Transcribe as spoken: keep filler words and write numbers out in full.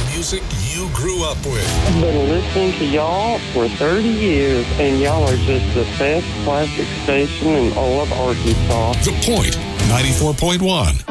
music you grew up with. I've been listening to y'all for thirty years, and y'all are just the best classic station in all of Arkansas. The Point, ninety-four point one.